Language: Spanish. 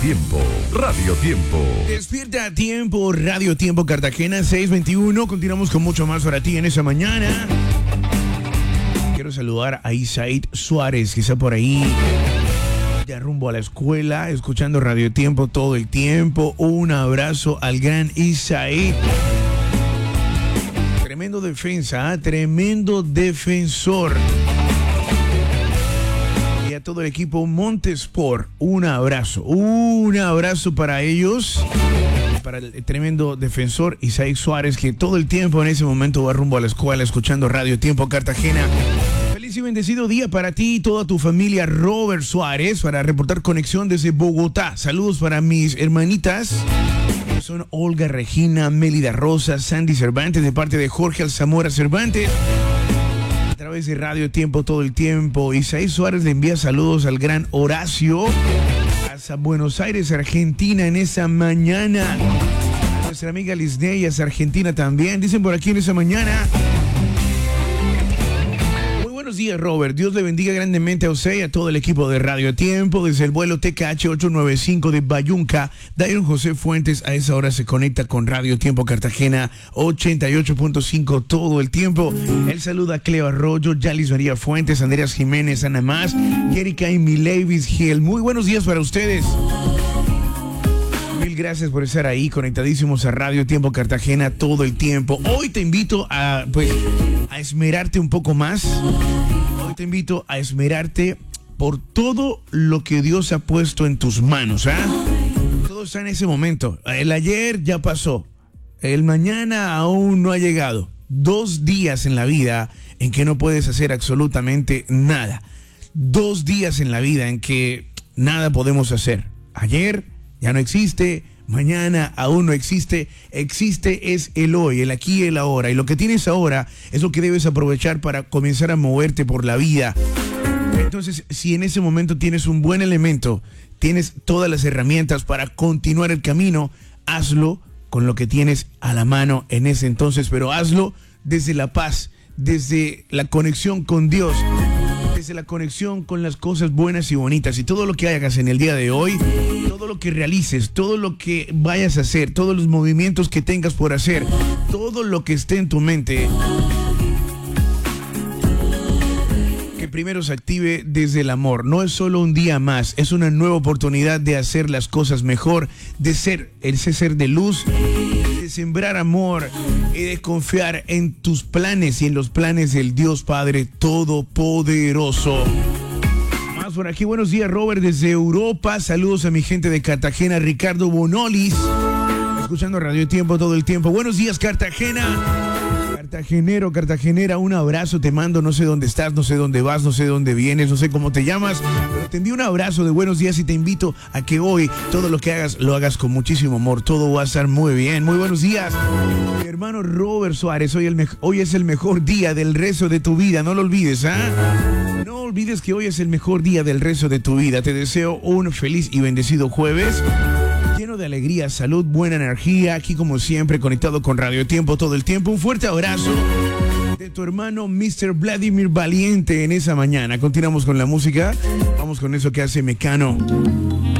Tiempo, Radio Tiempo. Despierta a tiempo, Radio Tiempo Cartagena 6:21. Continuamos con mucho más para ti en esa mañana. Quiero saludar a Isaid Suárez, que está por ahí, ya rumbo a la escuela, escuchando Radio Tiempo todo el tiempo. Un abrazo al gran Isaid. Tremendo defensa, tremendo defensor. Y a todo el equipo Montesport, un abrazo para ellos, para el tremendo defensor Isaid Suárez, que todo el tiempo en ese momento va rumbo a la escuela escuchando Radio Tiempo Cartagena. Feliz y bendecido día para ti y toda tu familia. Robert Suárez, para reportar conexión desde Bogotá. Saludos para mis hermanitas, son Olga Regina, Mélida Rosa, Sandy Cervantes, de parte de Jorge Alzamora Cervantes, a través de Radio Tiempo todo el tiempo. Isaid Suárez le envía saludos al gran Horacio hasta Buenos Aires, Argentina, en esa mañana. A nuestra amiga Lisney hasta Argentina también, dicen por aquí en esa mañana. Buenos días, Robert. Dios le bendiga grandemente a usted y a todo el equipo de Radio Tiempo. Desde el vuelo TKH 895 de Bayunca, Dairon José Fuentes a esa hora se conecta con Radio Tiempo Cartagena 88.5 todo el tiempo. Él saluda a Cleo Arroyo, Yalis María Fuentes, Andreas Jiménez, Ana Más, Jerica y Milevis Gil. Muy buenos días para ustedes. Mil gracias por estar ahí, conectadísimos a Radio Tiempo Cartagena todo el tiempo. Hoy te invito a esmerarte un poco más. Hoy te invito a esmerarte por todo lo que Dios ha puesto en tus manos. Todo está en ese momento. El ayer ya pasó. El mañana aún no ha llegado. 2 días en la vida en que no puedes hacer absolutamente nada. 2 días en la vida en que nada podemos hacer. Ayer ya no existe, mañana aún no existe. Existe es el hoy, el aquí y el ahora. Y lo que tienes ahora es lo que debes aprovechar para comenzar a moverte por la vida. Entonces, si en ese momento tienes un buen elemento, tienes todas las herramientas para continuar el camino, hazlo con lo que tienes a la mano en ese entonces, pero hazlo desde la paz, desde la conexión con Dios, desde la conexión con las cosas buenas y bonitas. Y todo lo que hagas en el día de hoy, todo lo que realices, todo lo que vayas a hacer, todos los movimientos que tengas por hacer, todo lo que esté en tu mente, que primero se active desde el amor. No es solo un día más, es una nueva oportunidad de hacer las cosas mejor, de ser ese ser de luz, de sembrar amor y de confiar en tus planes y en los planes del Dios Padre Todopoderoso. Más por aquí, buenos días, Robert, desde Europa. Saludos a mi gente de Cartagena, Ricardo Bonolis, escuchando Radio Tiempo todo el tiempo. Buenos días, Cartagena. Cartagenero, cartagenera, un abrazo te mando. No sé dónde estás, no sé dónde vas, no sé dónde vienes, no sé cómo te llamas, pero te envío un abrazo de buenos días y te invito a que hoy todo lo que hagas, lo hagas con muchísimo amor. Todo va a estar muy bien. Muy buenos días, mi hermano Robert Suárez. Hoy es el mejor día del resto de tu vida. No lo olvides, No olvides que hoy es el mejor día del resto de tu vida. Te deseo un feliz y bendecido jueves, lleno de alegría, salud, buena energía, aquí como siempre conectado con Radio Tiempo todo el tiempo. Un fuerte abrazo de tu hermano Mr. Vladimir Valiente en esa mañana. Continuamos con la música, vamos con eso que hace Mecano.